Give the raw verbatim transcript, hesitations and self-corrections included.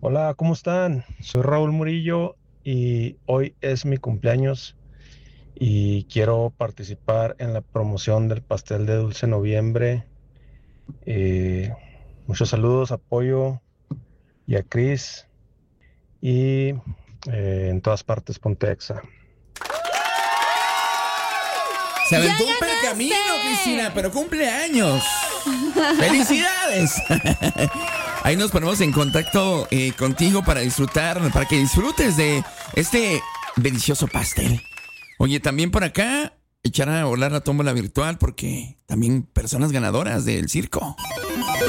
Hola, ¿cómo están? Soy Raúl Murillo y hoy es mi cumpleaños y quiero participar en la promoción del pastel de Dulce Noviembre. Eh, Muchos saludos, apoyo y a Cris y eh, en todas partes Pontexa. Se ¡Ya aventó un ganaste! pergamino, Cristina, pero cumpleaños. ¡Felicidades! Ahí nos ponemos en contacto eh, contigo para disfrutar, para que disfrutes de este delicioso pastel. Oye, también por acá, echar a volar la tómbola virtual porque también personas ganadoras del circo.